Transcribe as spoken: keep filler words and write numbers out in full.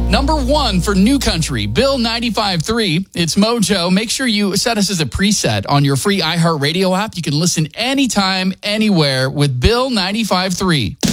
Number one for New Country, Bill ninety-five point three. It's Mojo. Make sure you set us as a preset on your free iHeartRadio app. You can listen anytime, anywhere with Bill ninety-five point three.